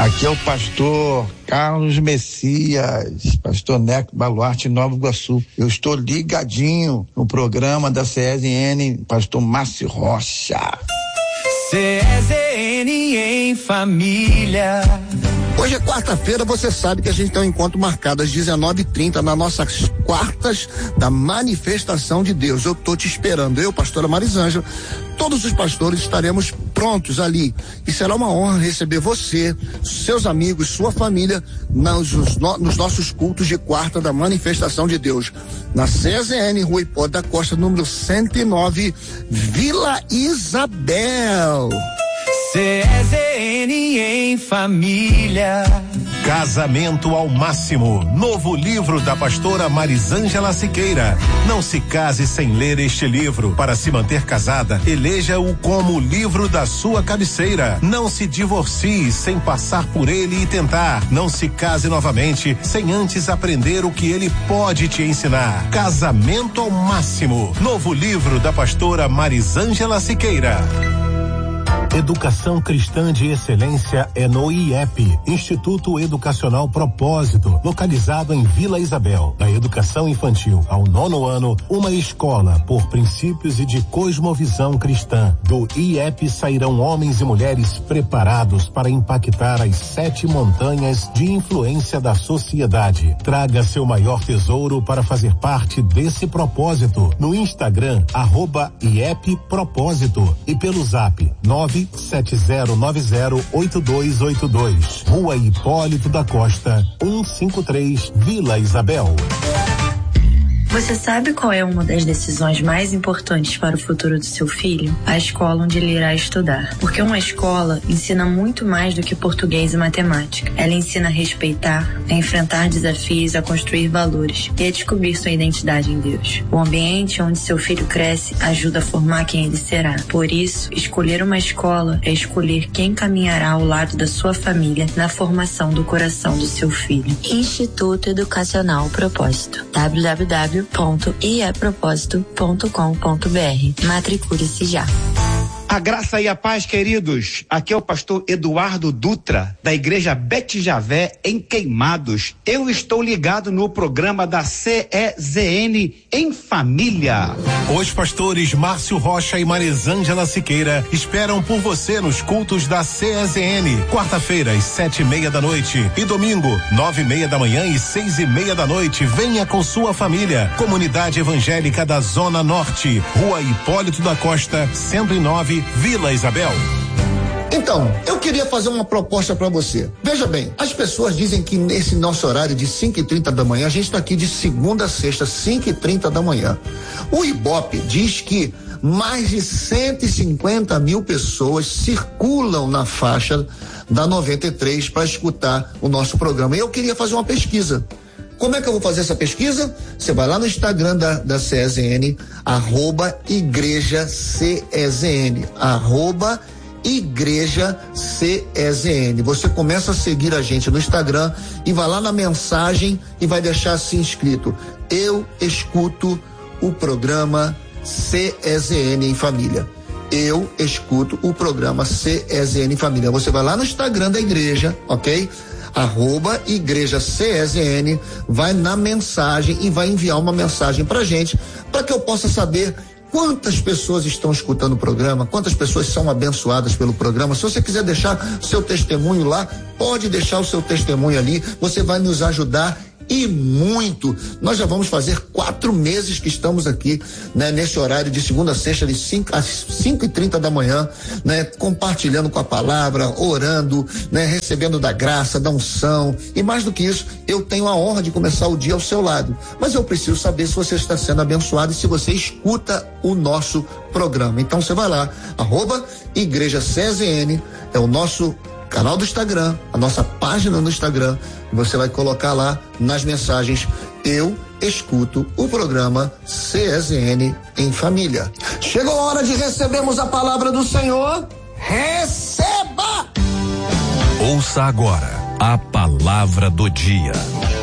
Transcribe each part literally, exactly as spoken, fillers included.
Aqui é o pastor Carlos Messias, pastor Neco Baluarte, Nova Iguaçu. Eu estou ligadinho no programa da C S N, pastor Márcio Rocha. C S N em família. Hoje é quarta-feira, você sabe que a gente tem um encontro marcado às dezenove e trinta nas nossas quartas da manifestação de Deus. Eu tô te esperando, eu, pastora Marisângela, todos os pastores estaremos prontos ali e será uma honra receber você, seus amigos, sua família nos, nos nossos cultos de quarta da manifestação de Deus, na C S N, Rua Hipólito da Costa, número cento e nove, Vila Isabel. C S N em família. Casamento ao máximo. Novo livro da pastora Marisângela Siqueira. Não se case sem ler este livro. Para se manter casada, eleja-o como livro da sua cabeceira. Não se divorcie sem passar por ele e tentar. Não se case novamente sem antes aprender o que ele pode te ensinar. Casamento ao máximo. Novo livro da pastora Marisângela Siqueira. Educação cristã de excelência é no I E P, Instituto Educacional Propósito, localizado em Vila Isabel. Da educação infantil ao nono ano, uma escola por princípios e de cosmovisão cristã. Do I E P sairão homens e mulheres preparados para impactar as sete montanhas de influência da sociedade. Traga seu maior tesouro para fazer parte desse propósito no Instagram, arroba I E P Propósito, e pelo Zap nove sete zero nove zero oito dois oito dois. Rua Hipólito da Costa, cento e cinquenta e três, Vila Isabel. Você sabe qual é uma das decisões mais importantes para o futuro do seu filho? A escola onde ele irá estudar. Porque uma escola ensina muito mais do que português e matemática. Ela ensina a respeitar, a enfrentar desafios, a construir valores e a descobrir sua identidade em Deus. O ambiente onde seu filho cresce ajuda a formar quem ele será. Por isso, escolher uma escola é escolher quem caminhará ao lado da sua família na formação do coração do seu filho. Instituto Educacional Propósito. w w w ponto i e propósito ponto com ponto b r. Matricule-se já. A graça e a paz, queridos. Aqui é o pastor Eduardo Dutra, da igreja Bete Javé, em Queimados. Eu estou ligado no programa da C S N em família. Os pastores Márcio Rocha e Marisângela Siqueira esperam por você nos cultos da C S N. Quarta-feira, às sete e meia da noite. E domingo, nove e meia da manhã e seis e meia da noite. Venha com sua família. Comunidade Evangélica da Zona Norte. Rua Hipólito da Costa, cento e nove, Vila Isabel. Então, eu queria fazer uma proposta para você. Veja bem, as pessoas dizem que nesse nosso horário de cinco e trinta da manhã, a gente está aqui de segunda a sexta, cinco e trinta da manhã. O Ibope diz que mais de cento e cinquenta mil pessoas circulam na faixa da noventa e três para escutar o nosso programa. E eu queria fazer uma pesquisa. Como é que eu vou fazer essa pesquisa? Você vai lá no Instagram da, da C S N, arroba Igreja C S N, arroba Igreja C S N. Você começa a seguir a gente no Instagram e vai lá na mensagem e vai deixar assim escrito: eu escuto o programa C S N em família. Eu escuto o programa C S N em família. Você vai lá no Instagram da igreja, ok? Arroba Igreja C S N, vai na mensagem e vai enviar uma mensagem pra gente, para que eu possa saber quantas pessoas estão escutando o programa, quantas pessoas são abençoadas pelo programa. Se você quiser deixar seu testemunho lá, pode deixar o seu testemunho ali, você vai nos ajudar e muito. Nós já vamos fazer quatro meses que estamos aqui, né, nesse horário de segunda a sexta, de cinco às cinco e trinta da manhã, né, compartilhando com a palavra, orando, né, recebendo da graça, da unção. E mais do que isso, eu tenho a honra de começar o dia ao seu lado. Mas eu preciso saber se você está sendo abençoado e se você escuta o nosso programa. Então você vai lá, arroba Igreja C S N, é o nosso canal do Instagram, a nossa página no Instagram. Você vai colocar lá nas mensagens: eu escuto o programa C S N em família. Chegou a hora de recebermos a palavra do Senhor. Receba! Ouça agora a palavra do dia.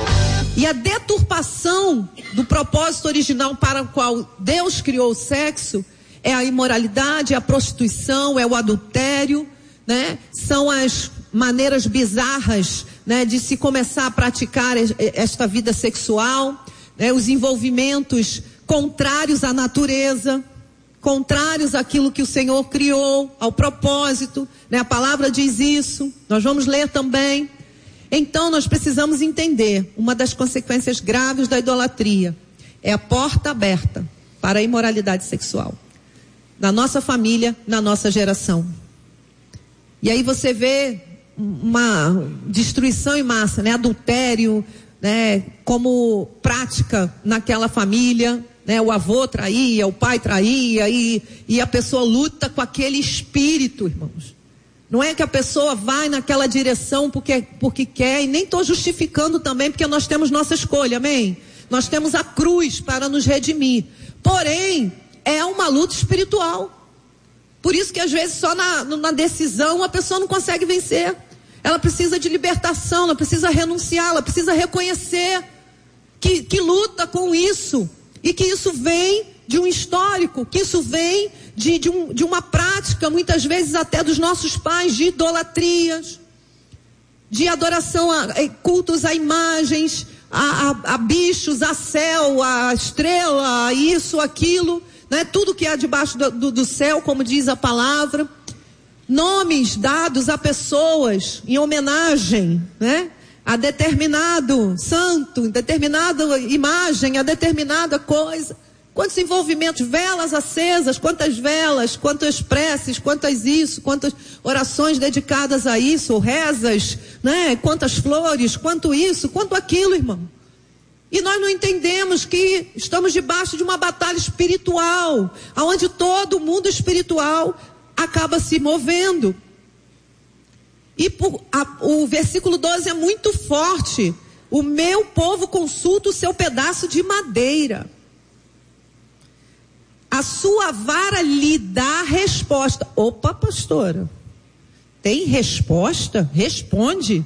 E a deturpação do propósito original para o qual Deus criou o sexo é a imoralidade, é a prostituição, é o adultério, né? São as maneiras bizarras, né, de se começar a praticar esta vida sexual, né, os envolvimentos contrários à natureza, contrários àquilo que o Senhor criou, ao propósito, né, a palavra diz isso, nós vamos ler também. Então nós precisamos entender, uma das consequências graves da idolatria é a porta aberta para a imoralidade sexual, na nossa família, na nossa geração. E aí você vê uma destruição em massa, né? Adultério, né? Como prática naquela família, né? O avô traía, o pai traía, e, e a pessoa luta com aquele espírito, irmãos. Não é que a pessoa vai naquela direção porque, porque quer, e nem estou justificando também, porque nós temos nossa escolha, amém? Nós temos a cruz para nos redimir. Porém, é uma luta espiritual. Por isso que às vezes só na, na decisão a pessoa não consegue vencer. Ela precisa de libertação, ela precisa renunciar, ela precisa reconhecer que, que luta com isso. E que isso vem de um histórico, que isso vem de, de, um, de uma prática, muitas vezes até dos nossos pais, de idolatrias, de adoração a, a cultos a imagens, a, a, a bichos, a céu, a estrela, isso, aquilo, né? Tudo que há debaixo do, do, do céu, como diz a palavra. Nomes dados a pessoas em homenagem, né? A determinado santo, determinada imagem, a determinada coisa. Quantos envolvimentos, velas acesas, quantas velas, quantas preces, quantas isso, quantas orações dedicadas a isso, rezas, né? Quantas flores, quanto isso, quanto aquilo, irmão. E nós não entendemos que estamos debaixo de uma batalha espiritual, onde todo mundo espiritual acaba se movendo. E por, a, o versículo doze é muito forte. O meu povo consulta o seu pedaço de madeira. A sua vara lhe dá resposta. Opa, pastora, tem resposta? Responde.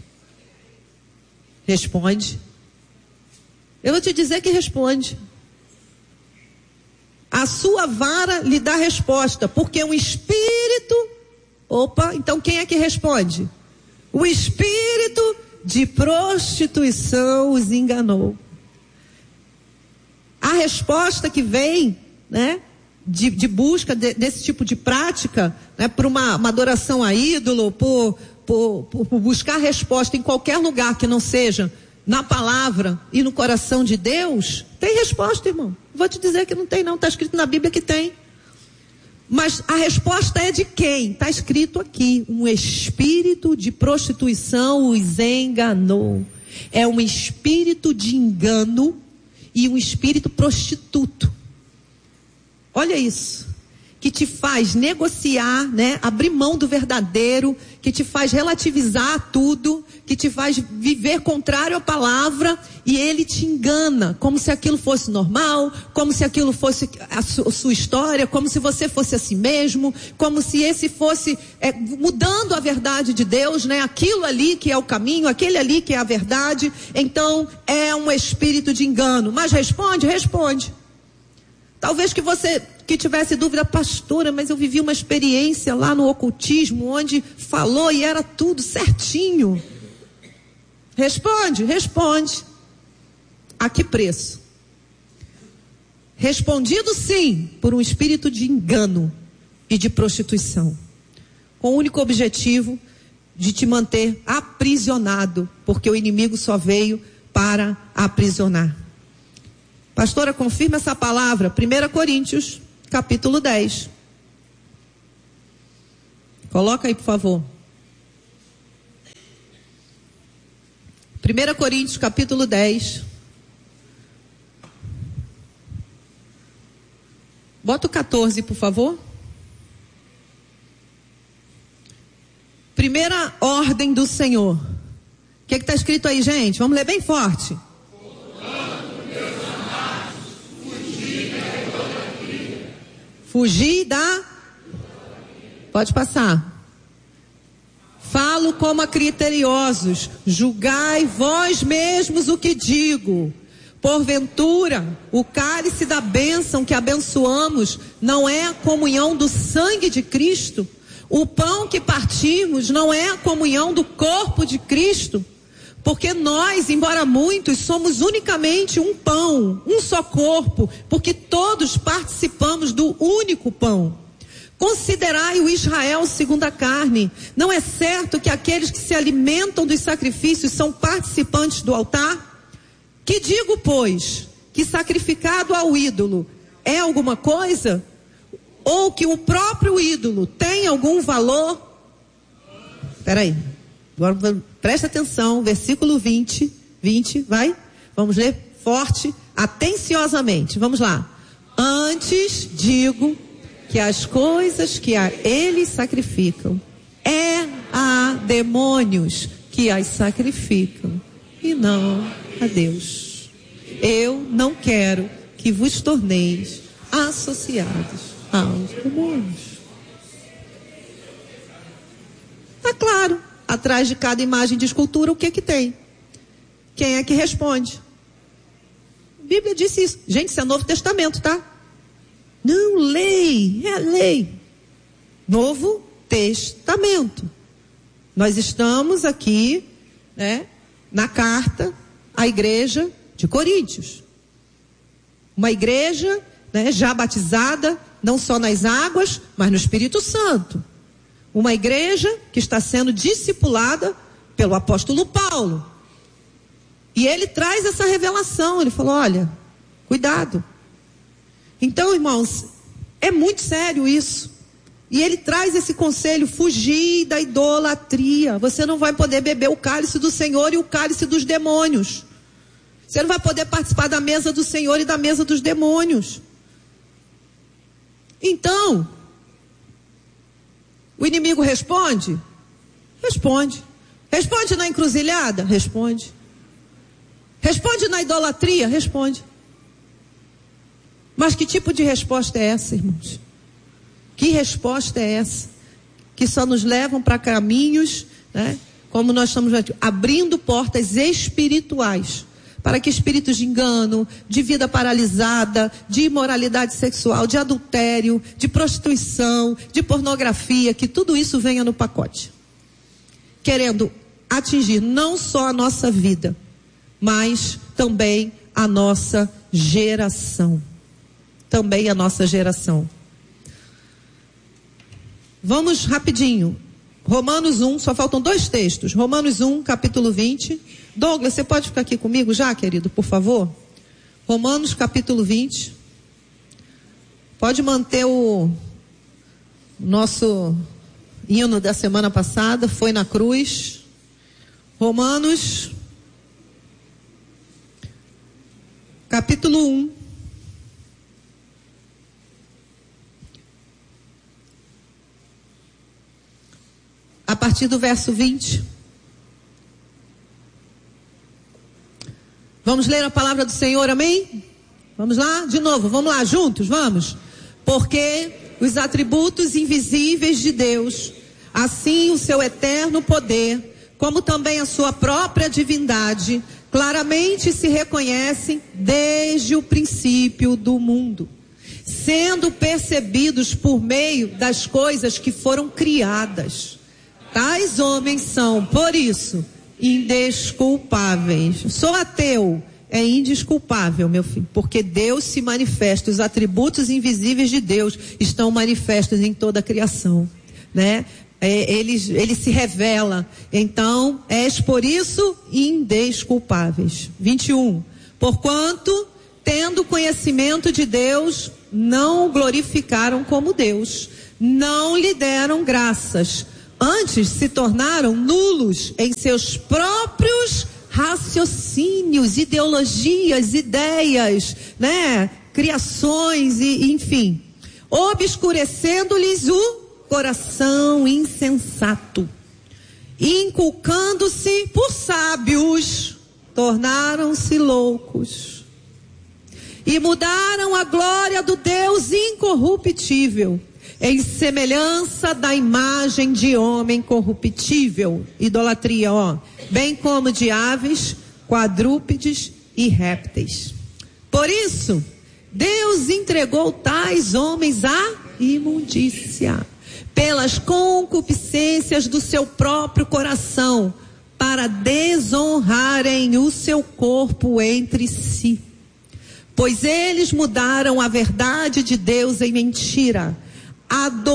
Responde. Eu vou te dizer que responde. A sua vara lhe dá resposta, porque um espírito... Opa, então quem é que responde? O espírito de prostituição os enganou. A resposta que vem, né, de, de busca de, desse tipo de prática, né, por uma, uma adoração a ídolo, por, por, por, por buscar resposta em qualquer lugar que não seja na palavra e no coração de Deus, tem resposta, irmão. Vou te dizer que não tem não, está escrito na Bíblia que tem. Mas a resposta é de quem? Está escrito aqui, um espírito de prostituição os enganou. É um espírito de engano e um espírito prostituto. Olha isso, que te faz negociar, né? Abrir mão do verdadeiro, que te faz relativizar tudo, que te faz viver contrário à palavra, e ele te engana, como se aquilo fosse normal, como se aquilo fosse a, su, a sua história, como se você fosse a si mesmo, como se esse fosse é, mudando a verdade de Deus, né? Aquilo ali que é o caminho, aquele ali que é a verdade. Então é um espírito de engano. Mas responde, responde. Talvez que você que tivesse dúvida, pastora, mas eu vivi uma experiência lá no ocultismo, onde falou e era tudo certinho. Responde, responde. A que preço? Respondido sim, por um espírito de engano e de prostituição, com o único objetivo de te manter aprisionado, porque o inimigo só veio para aprisionar. Pastora, confirma essa palavra, primeira Coríntios, capítulo dez. Coloca aí, por favor. primeira Coríntios, capítulo dez. Bota o catorze, por favor. Primeira ordem do Senhor. O que está escrito aí, gente? Vamos ler bem forte. Fugir da... Pode passar. Falo como a criteriosos, julgai vós mesmos o que digo. Porventura, o cálice da bênção que abençoamos não é a comunhão do sangue de Cristo? O pão que partimos não é a comunhão do corpo de Cristo, porque nós, embora muitos, somos unicamente um pão, um só corpo, porque todos participamos do único pão. Considerai o Israel segundo a carne. Não é certo que aqueles que se alimentam dos sacrifícios são participantes do altar? Que digo, pois, que sacrificado ao ídolo é alguma coisa? Ou que o próprio ídolo tem algum valor? Espera aí. Agora presta atenção, versículo vinte, vinte, vai? Vamos ler forte, atenciosamente. Vamos lá. Antes digo que as coisas que a eles sacrificam, é a demônios que as sacrificam, e não a Deus. Eu não quero que vos torneis associados aos demônios. Tá claro, atrás de cada imagem de escultura, o que que tem? Quem é que responde? A Bíblia disse isso. Gente, isso é Novo Testamento, tá? Não, lei, é lei. Novo Testamento. Nós estamos aqui, né, na carta à igreja de Coríntios. Uma igreja, né, já batizada, não só nas águas, mas no Espírito Santo. Uma igreja que está sendo discipulada pelo apóstolo Paulo. E ele traz essa revelação. Ele falou, olha, cuidado. Então, irmãos, é muito sério isso. E ele traz esse conselho, fugir da idolatria. Você não vai poder beber o cálice do Senhor e o cálice dos demônios. Você não vai poder participar da mesa do Senhor e da mesa dos demônios. Então, o inimigo responde? Responde. Responde na encruzilhada? Responde. Responde na idolatria? Responde. Mas que tipo de resposta é essa, irmãos? Que resposta é essa? Que só nos levam para caminhos, né? Como nós estamos abrindo portas espirituais, para que espíritos de engano, de vida paralisada, de imoralidade sexual, de adultério, de prostituição, de pornografia, que tudo isso venha no pacote. Querendo atingir não só a nossa vida, mas também a nossa geração. Também a nossa geração. Vamos rapidinho. Romanos um, só faltam dois textos. Romanos um, capítulo vinte. Douglas, você pode ficar aqui comigo já, querido, por favor? Romanos, capítulo vinte. Pode manter o nosso hino da semana passada, foi na cruz. Romanos, capítulo um. A partir do verso vinte. Vamos ler a palavra do Senhor, amém? Vamos lá? De novo, vamos lá, juntos, vamos. Porque os atributos invisíveis de Deus, assim o seu eterno poder, como também a sua própria divindade, claramente se reconhecem desde o princípio do mundo, sendo percebidos por meio das coisas que foram criadas. Tais homens são, por isso, indesculpáveis. Sou ateu, é indesculpável, meu filho, porque Deus se manifesta, os atributos invisíveis de Deus estão manifestos em toda a criação, né? É, ele, ele se revela. Então, és por isso indesculpáveis. vinte e um. Porquanto, tendo conhecimento de Deus, não o glorificaram como Deus, não lhe deram graças. Antes se tornaram nulos em seus próprios raciocínios, ideologias, ideias, né? Criações e enfim, obscurecendo-lhes o coração insensato, inculcando-se por sábios, tornaram-se loucos e mudaram a glória do Deus incorruptível em semelhança da imagem de homem corruptível, idolatria, ó, bem como de aves, quadrúpedes e répteis. Por isso, Deus entregou tais homens à imundícia, pelas concupiscências do seu próprio coração, para desonrarem o seu corpo entre si. Pois eles mudaram a verdade de Deus em mentira,